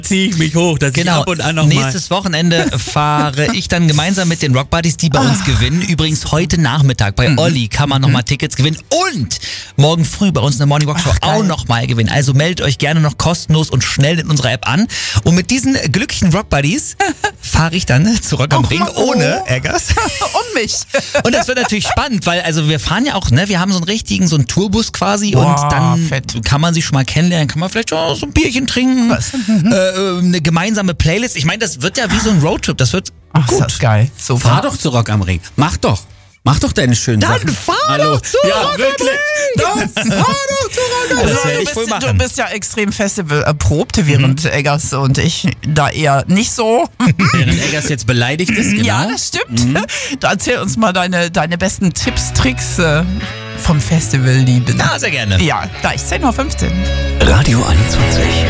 ziehe ich mich hoch, dass ich ab und an noch Nächstes Wochenende fahre ich dann gemeinsam mit den Rock Buddies, die bei uns gewinnen. Übrigens heute Nachmittag bei Olli kann man nochmal Tickets gewinnen und morgen früh bei uns in der Morning Rock Show auch nochmal gewinnen. Also meldet euch gerne noch kostenlos und schnell in unserer App an. Und mit diesen glücklichen Rock Buddies fahre ich dann zu Rock am Ring ohne Eggers. Und mich. Und das wird natürlich spannend, weil also wir fahren ja auch, ne, wir haben so einen Tourbus quasi und dann kann man sich schon mal kennenlernen, kann man vielleicht auch so ein Bierchen trinken, eine gemeinsame Playlist. Ich meine, das wird ja wie so ein Roadtrip, das wird gut. Das ist geil. So Fahr doch zu Rock am Ring. Mach doch deine schönen Sachen. Dann fahr doch zu Rock am Ring. Dann fahr doch zu Rock am Ring. Das werde ich wohl machen. Du bist ja extrem Festival erprobt, während Eggers und ich da eher nicht so. Während Eggers jetzt beleidigt ist, genau. Ja, das stimmt. Da erzähl uns mal deine besten Tipps, Tricks vom Festival lieben. Ja, sehr gerne. Ja, gleich 10:15 Uhr. Radio 21.